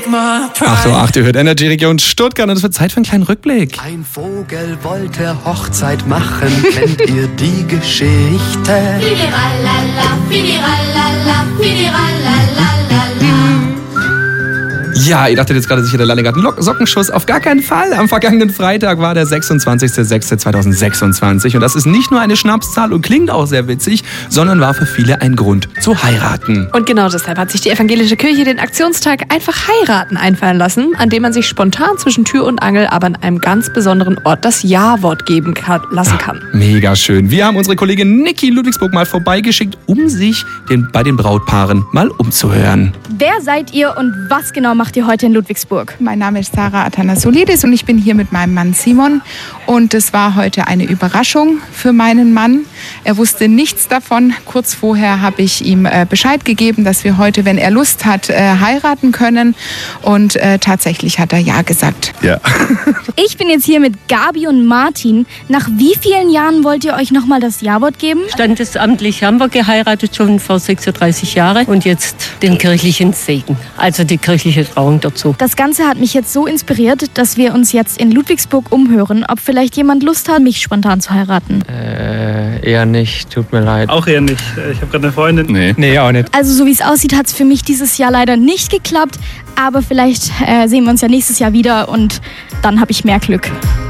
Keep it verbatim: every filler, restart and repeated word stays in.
acht Uhr acht, ihr hört Energy Region Stuttgart und es wird Zeit für einen kleinen Rückblick. Ein Vogel wollte Hochzeit machen, kennt ihr die Geschichte? Fidiralala, fidiralala, fidiralala. Ja, ihr dachtet jetzt gerade sicher, der Lalling hat einen Sockenschuss. Auf gar keinen Fall. Am vergangenen Freitag war der sechsundzwanzigster sechster zweitausendsechsundzwanzig. Und das ist nicht nur eine Schnapszahl und klingt auch sehr witzig, sondern war für viele ein Grund zu heiraten. Und genau deshalb hat sich die evangelische Kirche den Aktionstag einfach heiraten einfallen lassen, an dem man sich spontan zwischen Tür und Angel, aber an einem ganz besonderen Ort das Ja-Wort geben kann, lassen kann. Ja, mega schön. Wir haben unsere Kollegin Niki Ludwigsburg mal vorbeigeschickt, um sich den, bei den Brautpaaren mal umzuhören. Wer seid ihr und was genau macht ihr heute in Ludwigsburg? Mein Name ist Sarah Athanasoulidis und ich bin hier mit meinem Mann Simon. Und es war heute eine Überraschung für meinen Mann. Er wusste nichts davon. Kurz vorher habe ich ihm äh, Bescheid gegeben, dass wir heute, wenn er Lust hat, äh, heiraten können. Und äh, tatsächlich hat er ja gesagt. Ja. Ich bin jetzt hier mit Gabi und Martin. Nach wie vielen Jahren wollt ihr euch nochmal das Ja-Wort geben? Standesamtlich haben wir geheiratet, schon vor sechsunddreißig Jahren. Und jetzt den kirchlichen Segen, also die kirchliche Trauung dazu. Das Ganze hat mich jetzt so inspiriert, dass wir uns jetzt in Ludwigsburg umhören, ob vielleicht jemand Lust hat, mich spontan zu heiraten. Äh, eher nicht, tut mir leid. Auch eher nicht. Ich habe gerade eine Freundin. Nee. Nee, auch nicht. Also so wie es aussieht, hat es für mich dieses Jahr leider nicht geklappt. Aber vielleicht äh, sehen wir uns ja nächstes Jahr wieder und dann habe ich mehr Glück.